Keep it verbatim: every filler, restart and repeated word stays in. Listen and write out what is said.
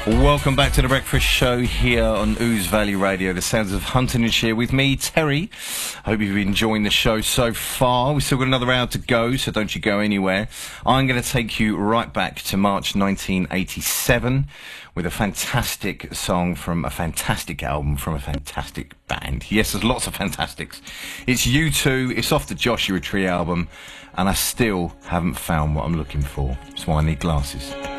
Welcome back to the Breakfast Show here on Ouse Valley Radio, the sounds of Huntingdonshire with me, Terry. Hope you've been enjoying the show so far. We've still got another hour to go, so don't you go anywhere. I'm going to take you right back to March nineteen eighty-seven with a fantastic song from a fantastic album from a fantastic band. Yes, there's lots of fantastics. It's U two, it's off the Joshua Tree album, and I still haven't found what I'm looking for. That's why I need glasses.